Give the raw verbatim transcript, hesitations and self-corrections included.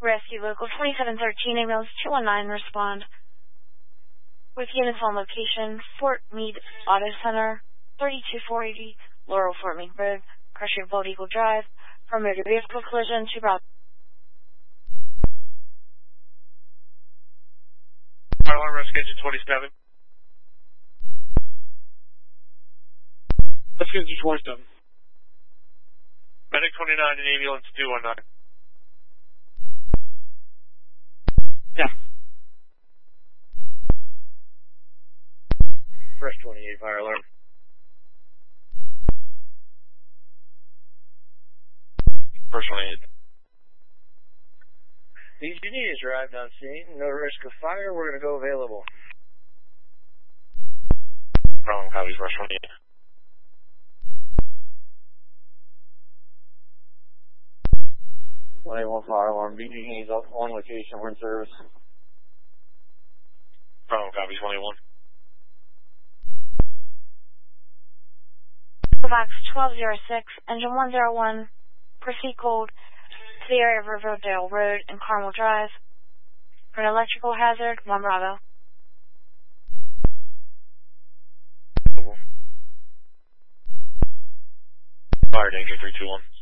Rescue Local twenty-seven thirteen, ambulance two one nine, respond. With units on location, Fort Meade Auto Center, thirty-two four eighty, Laurel Fort Meade Road, Crusher Bold Eagle Drive, for motor vehicle collision to Bravo. Fire alarm, rescue engine twenty-seven. Rescue engine twenty-seven. Medic twenty-nine and ambulance two one nine. Yeah. Fresh twenty-eight, fire alarm. First twenty-eight. These units arrived on scene. No risk of fire. We're going to go available. Wrong, copies, first twenty-eight. one eighty-one fire alarm. B G needs on location. We're in service. Wrong, copies, one eighty-one. Box twelve oh six, engine one oh one, proceed cold to the area of Riverdale Road and Carmel Drive for an electrical hazard, one Bravo. Fire danger three two one.